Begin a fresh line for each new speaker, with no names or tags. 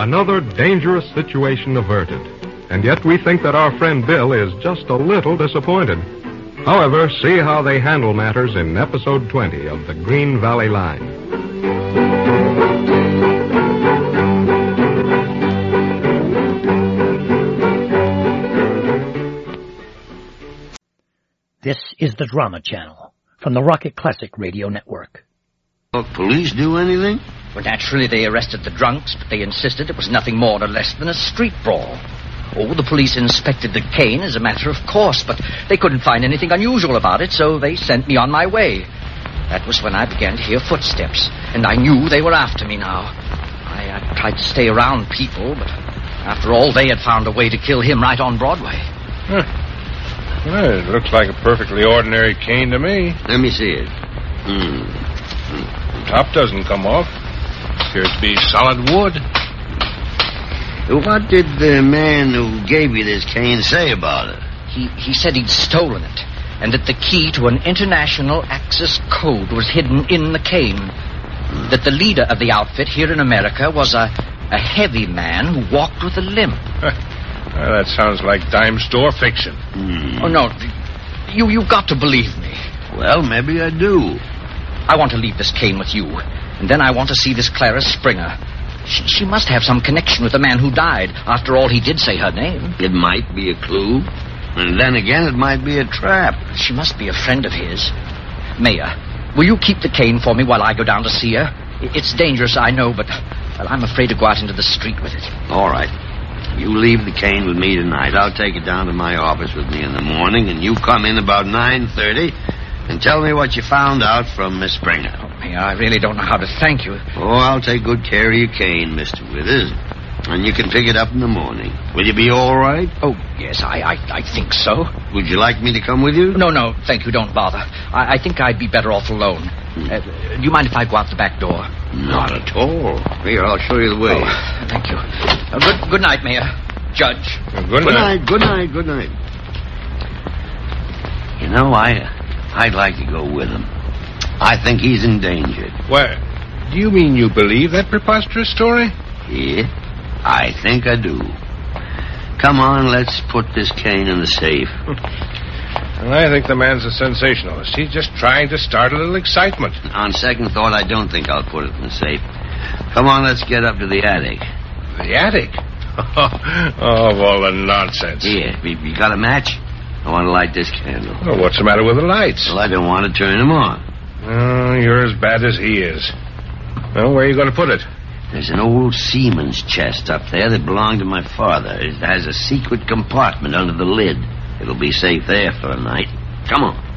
Another dangerous situation averted. And yet we think that our friend Bill is just a little disappointed. However, see how they handle matters in episode 20 of the Green Valley Line.
This is the Drama Channel from the Rocket Classic Radio Network.
Police do anything?
Well, naturally, they arrested the drunks, but they insisted it was nothing more or less than a street brawl. Oh, the police inspected the cane as a matter of course, but they couldn't find anything unusual about it, so they sent me on my way. That was when I began to hear footsteps, and I knew they were after me now. I tried to stay around people, but after all, they had found a way to kill him right on Broadway.
Well, it looks like a perfectly ordinary cane to me.
Let me see it.
The top doesn't come off. Appears to be solid wood.
What did the man who gave you this cane say about it?
He said he'd stolen it, and that the key to an international access code was hidden in the cane. That the leader of the outfit here in America was a heavy man who walked with a limp.
Well, that sounds like dime store fiction.
Oh, no. You've got to believe me.
Well, maybe I do.
I want to leave this cane with you, and then I want to see this Clara Springer. She must have some connection with the man who died. After all, he did say her name.
It might be a clue, and then again it might be a trap.
She must be a friend of his. Mayor, will you keep the cane for me while I go down to see her? It's dangerous, I know, but well, I'm afraid to go out into the street with it.
All right. You leave the cane with me tonight. I'll take it down to my office with me in the morning, and you come in about 9:30 and tell me what you found out from Miss Springer.
Oh, Mayor, I really don't know how to thank you.
Oh, I'll take good care of your cane, Mr. Withers, and you can pick it up in the morning. Will you be all right?
Oh, yes, I think so.
Would you like me to come with you?
No, thank you, don't bother. I think I'd be better off alone. Do you mind if I go out the back door?
Not at all. Here, I'll show you the way.
Oh, thank you. Good night, Mayor. Judge.
Good night.
Good night. You know, I'd like to go with him. I think he's endangered.
Well, do you mean you believe that preposterous story?
Yeah, I think I do. Come on, let's put this cane in the safe.
Well, I think the man's a sensationalist. He's just trying to start a little excitement.
On second thought, I don't think I'll put it in the safe. Come on, let's get up to the attic.
The attic? Oh, of all the nonsense.
Here, you got a match? I want to light this candle.
Well, what's the matter with the lights?
Well, I don't want to turn them on.
Oh, you're as bad as he is. Well, where are you going to put it?
There's an old seaman's chest up there that belonged to my father. It has a secret compartment under the lid. It'll be safe there for a night. Come on.